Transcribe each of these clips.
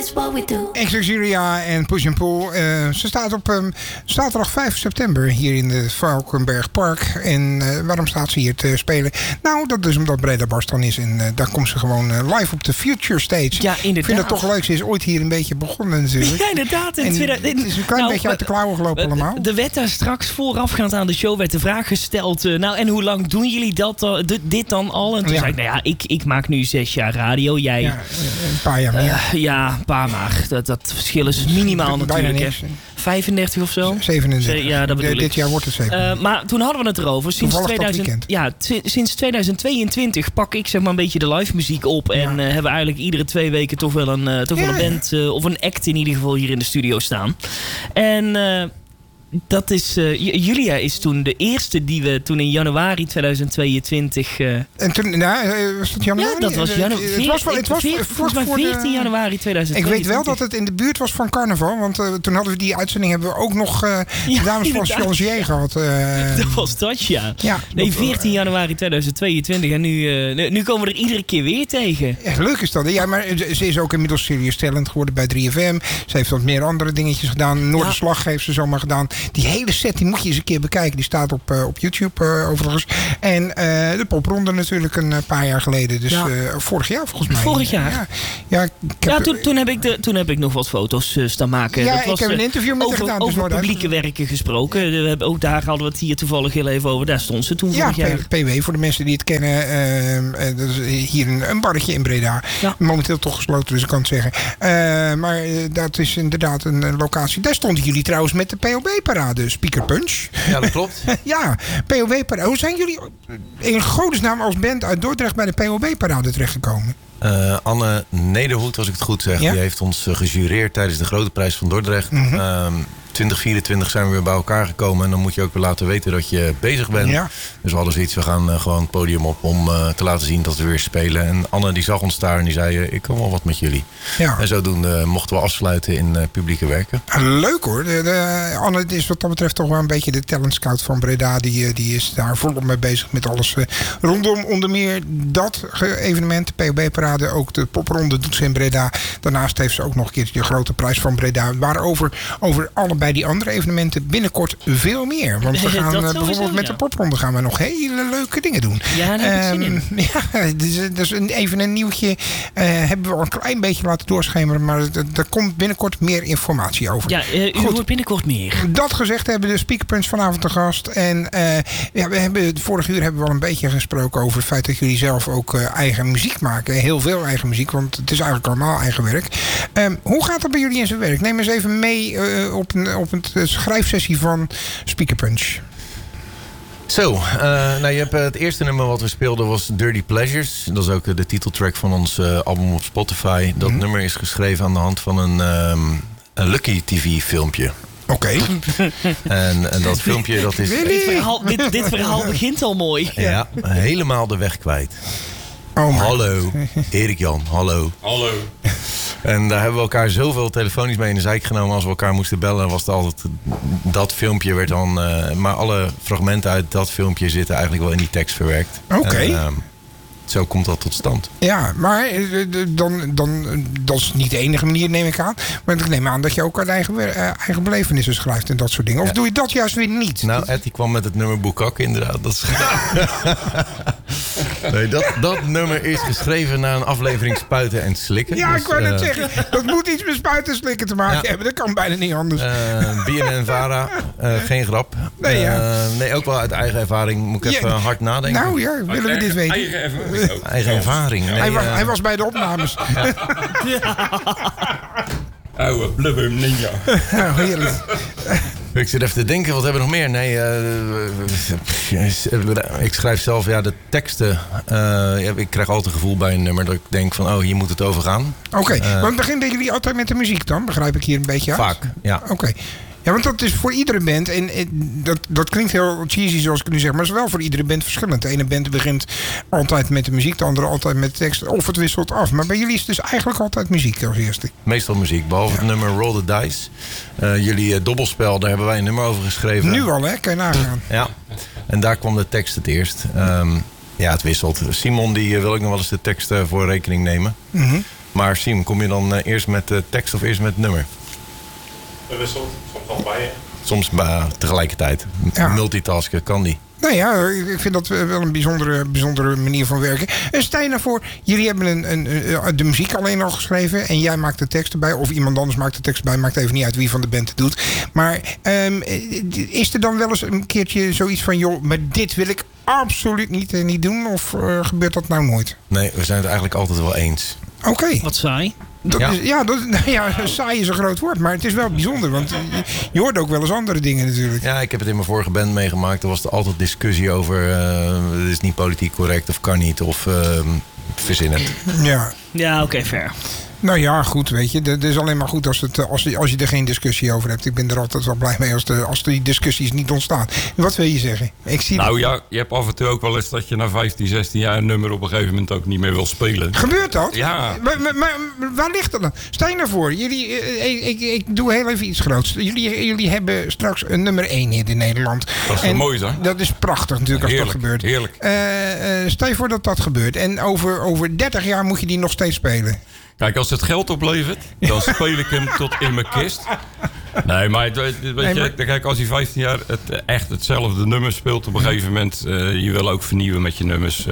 That's what we do. Exoxilia en Push and Pull. Ze staat op zaterdag 5 september hier in het Valkenberg Park. En waarom staat ze hier te spelen? Nou, dat is omdat Breda Bars dan is. En daar komt ze gewoon live op de Future Stage. Ja, inderdaad. Ik vind het toch leuk. Ze is ooit hier een beetje begonnen natuurlijk. Ja, inderdaad. En het is een klein beetje uit de klauwen gelopen allemaal. Er werd daar straks voorafgaand aan de show werd de vraag gesteld. Nou, en hoe lang doen jullie dit dan al? En toen zei ik, nou ja, ik maak nu 6 jaar radio. Jij... Ja, een paar jaar meer. Ja, een paar maar. Dat verschil is minimaal natuurlijk. Niks. 35 of zo? 37. Ja, dat bedoel ik. Dit jaar wordt het 7. Maar toen hadden we het erover. Sinds 2022 pak ik zeg maar een beetje de live muziek op. En hebben we eigenlijk iedere 2 weken toch wel een band of een act in ieder geval hier in de studio staan. En... dat is... Julia is toen de eerste die we toen in januari 2022... En toen, was dat januari? Ja, dat was januari. Het was volgens mij 14 januari 2022. Ik weet wel dat het in de buurt was van carnaval. Want toen hadden we die uitzending hebben we ook nog de dames van Changier gehad. Dat was dat, ja. Nee, 14 januari 2022. En nu komen we er iedere keer weer tegen. Ja, leuk is dat. Ja, maar ze is ook inmiddels Serious Talent geworden bij 3FM. Ze heeft wat meer andere dingetjes gedaan. Noorderslag heeft ze zomaar gedaan. Die hele set die moet je eens een keer bekijken. Die staat op YouTube overigens. En de popronde natuurlijk een paar jaar geleden. Dus vorig jaar volgens mij. Vorig jaar? Toen heb ik nog wat foto's staan maken. Ja, dat was, ik heb een interview met haar gedaan. Over publieke werken gesproken. Ook daar hadden we het hier toevallig heel even over. Daar stond ze toen vorig jaar. PW voor de mensen die het kennen. Dat is hier een barretje in Breda. Ja. Momenteel toch gesloten, dus ik kan het zeggen. Maar dat is inderdaad een locatie. Daar stonden jullie trouwens met de POB-parade. Speaker Punch. Ja, dat klopt. Ja, POB-parade. Hoe zijn jullie in godesnaam als band uit Dordrecht bij de POB-parade terechtgekomen? Anne Nederhoed, als ik het goed zeg, die heeft ons gejureerd tijdens de Grote Prijs van Dordrecht. 2024 zijn we weer bij elkaar gekomen en dan moet je ook weer laten weten dat je bezig bent. Ja. Dus we hadden zoiets, we gaan gewoon het podium op om te laten zien dat we weer spelen. En Anne die zag ons daar en die zei, ik kan wel wat met jullie. Ja. En zodoende mochten we afsluiten in publieke werken. Leuk hoor. Anne is wat dat betreft toch wel een beetje de talent scout van Breda. Die is daar volop mee bezig met alles rondom onder meer dat evenement, de POB-parade. Ook de popronde doet ze in Breda. Daarnaast heeft ze ook nog een keer de Grote Prijs van Breda. Waarover allebei die andere evenementen binnenkort veel meer. Want we gaan bijvoorbeeld met de popronde gaan we nog hele leuke dingen doen. Ja, daar heb ik zin in. Dus even een nieuwtje hebben we al een klein beetje laten doorschemeren. Maar er komt binnenkort meer informatie over. Ja, u hoort binnenkort meer. Dat gezegd hebben de Speaker Punch vanavond te gast. En vorig uur hebben we al een beetje gesproken over het feit dat jullie zelf ook eigen muziek maken. Heel veel eigen muziek, want het is eigenlijk allemaal eigen werk. Hoe gaat dat bij jullie in zijn werk? Neem eens even mee op een schrijfsessie van Speaker Punch. Zo, je hebt het eerste nummer wat we speelden was Dirty Pleasures. Dat is ook de titeltrack van ons album op Spotify. Dat nummer is geschreven aan de hand van een Lucky TV filmpje. Oké. En dat filmpje, dat is... Dit verhaal begint al mooi. Ja, helemaal de weg kwijt. Hallo, Erik Jan, hallo. Hallo. En daar hebben we elkaar zoveel telefonisch mee in de zijk genomen. Als we elkaar moesten bellen, was het altijd... Dat filmpje werd dan... maar alle fragmenten uit dat filmpje zitten eigenlijk wel in die tekst verwerkt. Oké. Zo komt dat tot stand. Ja, maar dat is niet de enige manier, neem ik aan. Maar ik neem aan dat je ook uit eigen belevenissen schrijft en dat soort dingen. Of doe je dat juist weer niet? Nou, Ed die kwam met het nummer Boekak inderdaad. Nee, dat nummer is geschreven na een aflevering Spuiten en Slikken. Ja, dus, ik wou net zeggen, dat moet iets met spuiten en slikken te maken hebben. Dat kan bijna niet anders. BNN-Vara, geen grap. Nee, ook wel uit eigen ervaring. Moet ik even hard nadenken. Nou ja, willen we dit weten? Eigen ervaring. Nee, hij was bij de opnames. Oude blubber ninja. Heerlijk. Ik zit even te denken, wat hebben we nog meer? Nee, ik schrijf zelf de teksten. Ik krijg altijd een gevoel bij een nummer dat ik denk van, hier moet het over gaan. Oké, want beginnen jullie altijd met de muziek dan? Begrijp ik hier een beetje uit? Vaak, ja. Oké. Ja, want dat is voor iedere band. En dat klinkt heel cheesy zoals ik nu zeg. Maar het is wel voor iedere band verschillend. De ene band begint altijd met de muziek. De andere altijd met de tekst. Of het wisselt af. Maar bij jullie is het dus eigenlijk altijd muziek als eerste. Meestal muziek. Behalve het nummer Roll the Dice. Jullie dobbelspel, daar hebben wij een nummer over geschreven. Nu al, hè? Kan je nagaan. Ja. En daar kwam de tekst het eerst. Het wisselt. Simon die wil ik nog wel eens de tekst voor rekening nemen. Maar Siem, kom je dan eerst met tekst of eerst met nummer? Wisselt, soms allebei. Soms tegelijkertijd. Multitasken, kan die? Nou ja, ik vind dat wel een bijzondere manier van werken. En stel je nou voor, jullie hebben de muziek alleen al geschreven en jij maakt de tekst erbij. Of iemand anders maakt de tekst erbij. Maakt even niet uit wie van de band het doet. Maar is er dan wel eens een keertje zoiets van, joh, maar dit wil ik absoluut niet doen? Of gebeurt dat nou nooit? Nee, we zijn het eigenlijk altijd wel eens. Oké. Wat saai. Saai is een groot woord, maar het is wel bijzonder. Want je hoort ook wel eens andere dingen natuurlijk. Ja, ik heb het in mijn vorige band meegemaakt. Er was er altijd discussie over, het is niet politiek correct of kan niet. Of verzin het. Ja, oké, fair. Nou ja, goed, weet je. Het is alleen maar goed als je er geen discussie over hebt. Ik ben er altijd wel blij mee als die discussies niet ontstaan. Wat wil je zeggen? Ja, je hebt af en toe ook wel eens dat je na 15, 16 jaar een nummer op een gegeven moment ook niet meer wil spelen. Gebeurt dat? Ja. Maar waar ligt dat dan? Stel je nou voor, ik doe heel even iets groots. Jullie hebben straks een nummer 1 hit in Nederland. Dat is wel mooi, hè? Dat is prachtig natuurlijk als dat gebeurt. Heerlijk. Stel je voor dat gebeurt. En over 30 jaar moet je die nog steeds spelen. Kijk, als het geld oplevert, dan speel ik hem tot in mijn kist. Nee, maar kijk, als je 15 jaar echt hetzelfde nummer speelt, op een gegeven moment, je wil ook vernieuwen met je nummers.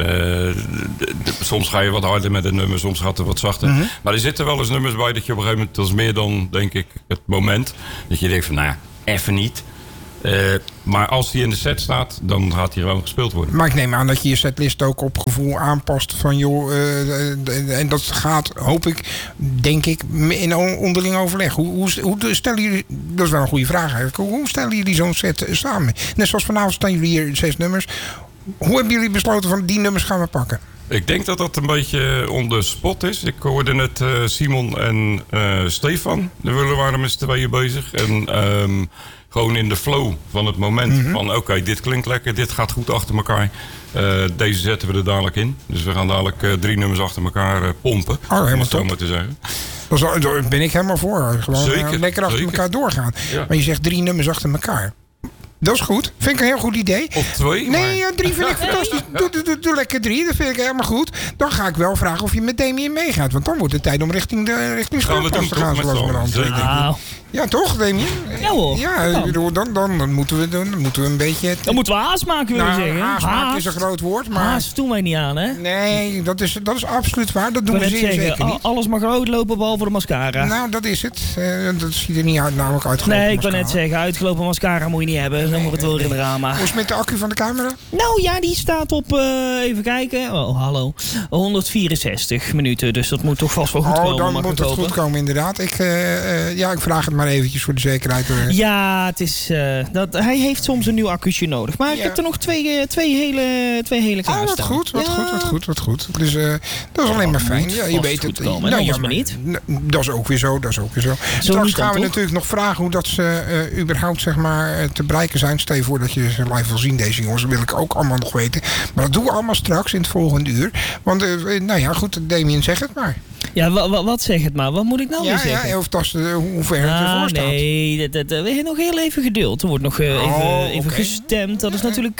Soms ga je wat harder met een nummer, soms gaat het wat zachter. Mm-hmm. Maar er zitten wel eens nummers bij dat je op een gegeven moment, dat is meer dan, denk ik, het moment. Dat je denkt van, nou ja, even niet. Maar als die in de set staat, dan gaat die gewoon gespeeld worden. Maar ik neem aan dat je je setlist ook op gevoel aanpast van joh, en dat gaat, hoop ik, denk ik, in onderling overleg. Hoe stellen jullie, dat is wel een goede vraag eigenlijk, hoe stellen jullie zo'n set samen? Net zoals vanavond staan jullie hier 6 nummers. Hoe hebben jullie besloten van die nummers gaan we pakken? Ik denk dat dat een beetje on the spot is. Ik hoorde net Simon en Stefan. We waren met z'n tweeën bezig. En gewoon in de flow van het moment. Mm-hmm. Van oké, dit klinkt lekker, dit gaat goed achter elkaar. Deze zetten we er dadelijk in. Dus we gaan dadelijk 3 nummers achter elkaar pompen. Oh, helemaal zo maar te zeggen. Daar ben ik helemaal voor. Gewoon zeker, lekker achter elkaar doorgaan. Ja. Maar je zegt 3 nummers achter elkaar. Dat is goed. Vind ik een heel goed idee. Of 2? Nee, 3 vind ik fantastisch. Doe lekker 3. Dat vind ik helemaal goed. Dan ga ik wel vragen of je met Damien meegaat. Want dan wordt het tijd om richting Schuurpas te gaan. Ja, toch, Damien? Ja hoor. Ja, dan moeten we een beetje... Dan moeten we haast maken, wil je zeggen. Haast is een groot woord, maar... Haast doen wij niet aan, hè? Nee, dat is absoluut waar. Dat doen we zeker niet. Alles mag rood lopen, behalve de mascara. Nou, dat is het. Dat ziet er niet uit, namelijk uitgelopen Nee, ik wil net zeggen, uitgelopen mascara moet je niet hebben. Dan wordt het wel in de drama. Hoe is het met de accu van de camera? Nou ja, die staat op, even kijken. Oh, hallo. 164 minuten, dus dat moet toch vast wel goed komen. Dan moet het goed komen, inderdaad. Ik vraag het maar eventjes voor de zekerheid. Ja, het is, hij heeft soms een nieuw accu'tje nodig. Maar ik heb er nog twee hele klaarstaan. Wat goed. Dus dat is alleen maar fijn. Ja, je weet het. Maar niet. Dat is ook weer zo. Straks gaan we natuurlijk nog vragen hoe dat ze überhaupt, zeg maar, te bereiken zijn. Stel je voor dat je ze live wil zien, deze jongens. Dat wil ik ook allemaal nog weten. Maar dat doen we allemaal straks in het volgende uur. Want, goed, Damien, zeg het maar. Ja, wat zeg het maar? Wat moet ik nou weer zeggen? Ja, of hoe ver het ervoor staat. Nee, we hebben nog heel even geduld. Er wordt nog even gestemd. Dat is natuurlijk...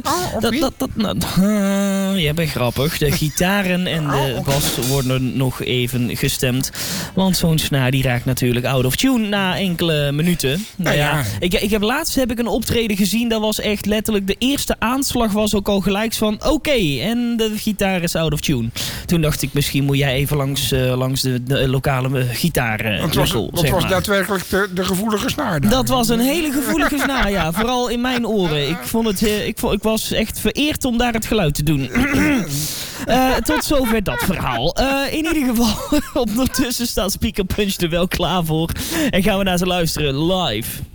jij bent grappig. De gitaren en de bas worden nog even gestemd. Want zo'n snaar die raakt natuurlijk out of tune na enkele minuten. Ik heb laatst een optreden gezien. Dat was echt letterlijk de eerste aanslag was ook al gelijk van oké, en de gitaar is out of tune. Toen dacht ik, misschien moet jij even langs de lokale gitaar. Dat was daadwerkelijk de gevoelige snaar. Dat was een hele gevoelige snaar, ja. Vooral in mijn oren. Ik was echt vereerd om daar het geluid te doen. Tot zover dat verhaal. In ieder geval, ondertussen staat Speaker Punch er wel klaar voor. En gaan we naar ze luisteren live.